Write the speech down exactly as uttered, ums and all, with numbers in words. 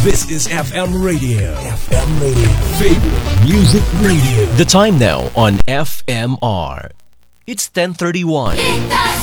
This is F M Radio. F M Radio. Favorite Music Radio. The time now on F M R. It's ten thirty-one.